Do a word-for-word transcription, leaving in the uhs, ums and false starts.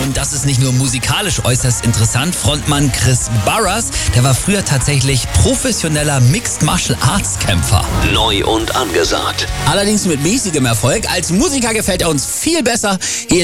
Und das ist nicht nur musikalisch äußerst interessant. Frontmann Chris Burrers, der war früher tatsächlich professioneller Mixed Martial Arts Kämpfer. Neu und angesagt. Allerdings mit mäßigem Erfolg. Als Musiker gefällt er uns viel besser. Hier